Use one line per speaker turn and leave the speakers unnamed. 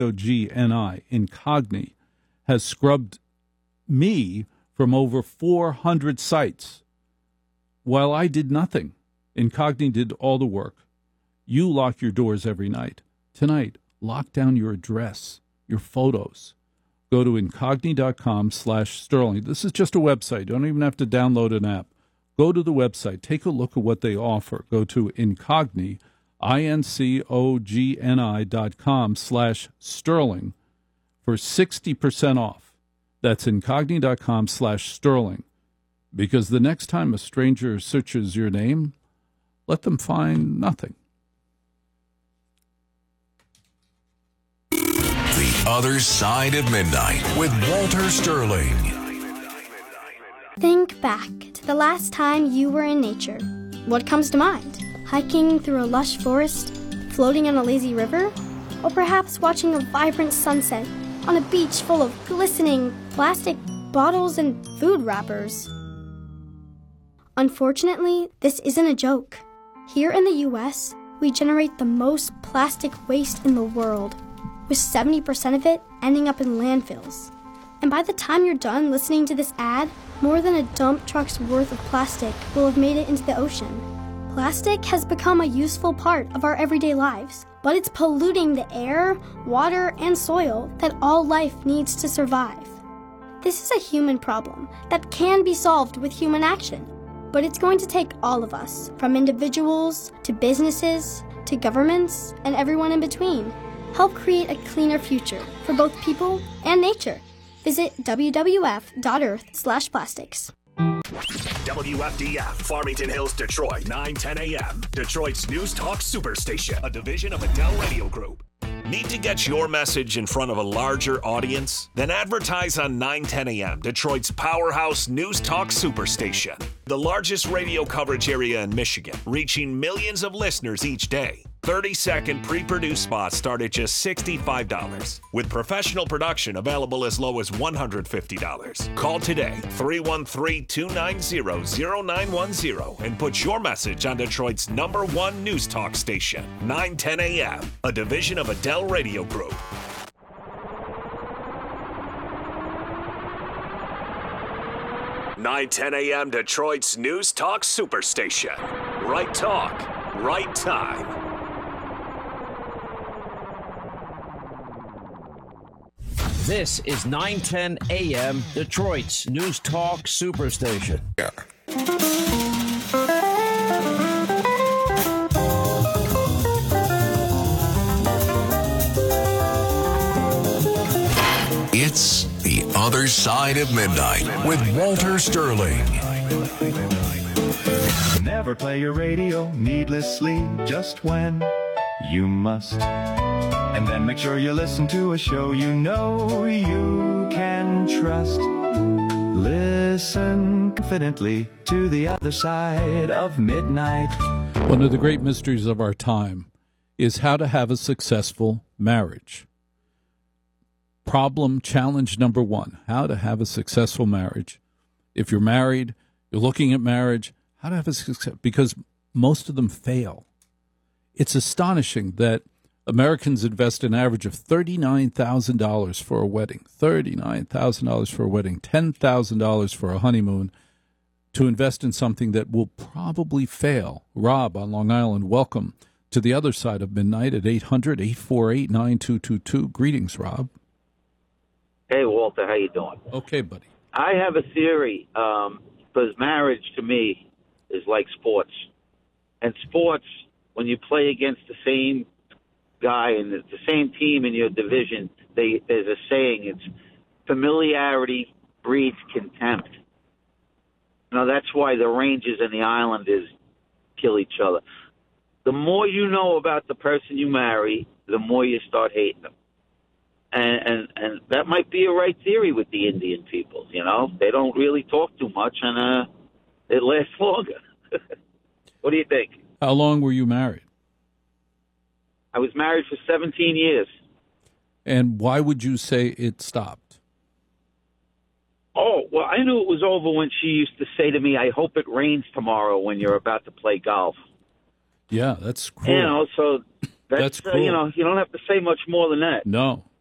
Incogni, Incogni, has scrubbed me from over 400 sites while I did nothing. Incogni did all the work. You lock your doors every night. Tonight, lock down your address, your photos. Go to incogni.com/Sterling. This is just a website. You don't even have to download an app. Go to the website. Take a look at what they offer. Go to Incogni, incogni.com/Sterling for 60% off. That's incogni.com/Sterling. Because the next time a stranger searches your name, let them find nothing.
The Other Side of Midnight with Walter Sterling.
Think back to the last time you were in nature. What comes to mind? Hiking through a lush forest, floating on a lazy river, or perhaps watching a vibrant sunset on a beach full of glistening plastic bottles and food wrappers. Unfortunately, this isn't a joke. Here in the U.S., we generate the most plastic waste in the world, with 70% of it ending up in landfills. And by the time you're done listening to this ad, more than a dump truck's worth of plastic will have made it into the ocean. Plastic has become a useful part of our everyday lives, but it's polluting the air, water, and soil that all life needs to survive. This is a human problem that can be solved with human action, but it's going to take all of us, from individuals to businesses to governments and everyone in between. Help create a cleaner future for both people and nature. Visit wwf.earth/plastics.
WFDF, Farmington Hills, Detroit, 9:10 a.m. Detroit's News Talk Superstation, a division of Adele Radio Group. Need to get your message in front of a larger audience? Then advertise on 9:10 a.m., Detroit's powerhouse News Talk Superstation. The largest radio coverage area in Michigan, reaching millions of listeners each day. 30-second pre-produced spots start at just $65, with professional production available as low as $150. Call today, 313-290-0910, and put your message on Detroit's #1 news talk station, 9:10 a.m., a division of Adele Radio Group. (9:10 a.m.) Detroit's News Talk Superstation. Right talk, right time.
This is 9:10 a.m. Detroit's News Talk Superstation.
It's The Other Side of Midnight with Walter Sterling.
Never play your radio needlessly, just when you must. And then make sure you listen to a show you know you can trust. Listen confidently to The Other Side of Midnight.
One of the great mysteries of our time is how to have a successful marriage. Challenge number one, how to have a successful marriage. If you're married, you're looking at marriage, how to have a success, because most of them fail. It's astonishing that Americans invest an average of $39,000 for a wedding, $39,000 for a wedding, $10,000 for a honeymoon, to invest in something that will probably fail. Rob on Long Island, welcome to The Other Side of Midnight at 800-848-9222. Greetings, Rob.
Hey, Walter, how you doing?
Okay, buddy.
I have a theory, because marriage to me is like sports. And sports, when you play against the same guy and the same team in your division, there's a saying, it's familiarity breeds contempt. That's why the Rangers and the Islanders kill each other. The more you know about the person you marry, the more you start hating them. And that might be a right theory with the Indian people, They don't really talk too much, and it lasts longer. What do you think?
How long were you married?
I was married for 17 years.
And why would you say it stopped?
Oh, well, I knew it was over when she used to say to me, I hope it rains tomorrow when you're about to play golf.
Yeah, that's cool.
So
That's cool.
You don't have to say much more than that.
No.